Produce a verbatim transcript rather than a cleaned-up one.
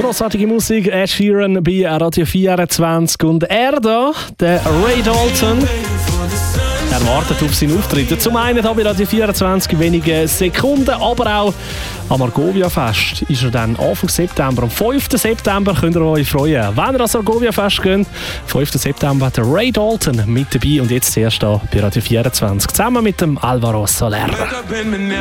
grossartige Musik. Ed Sheeran bei Radio vierundzwanzig. Und er da, der Ray Dalton, er wartet auf seinen Auftritt. Zum einen hier bei Radio vierundzwanzig wenige Sekunden, aber auch am Argovia-Fest ist er dann Anfang September. Am fünften September könnt ihr euch freuen. Wenn ihr ans Argovia-Fest geht, fünften September hat der Ray Dalton mit dabei und jetzt zuerst hier bei Radio vierundzwanzig zusammen mit dem Alvaro Soler.